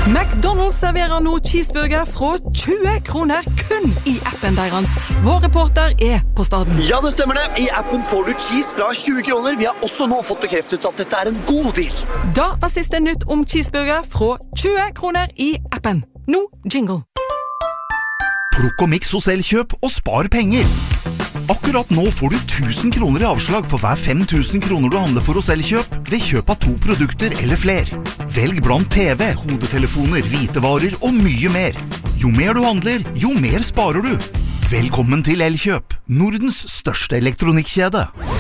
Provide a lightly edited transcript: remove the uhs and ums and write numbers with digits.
McDonald's serverer nå cheeseburger fra 20 kroner kun I appen deres. Vår reporter på staden. Ja, det stemmer det. I appen får du cheese fra 20 kroner. Vi har også nå fått bekreftet at dette en god deal. Da var siste nytt om cheeseburger fra 20 kroner I appen. Nå jingle. Plukk og miks hos Elkjøp og spar penger. Akkurat nå får du 1000 kroner I avslag for hver 5000 kroner du handler for hos Elkjøp ved kjøp av 2 produkter eller fler. Velg blant TV, hodetelefoner, hvitevarer og mye mer. Jo mer du handler, jo mer sparer du. Velkommen til Elkjøp, Nordens største elektronikkjede.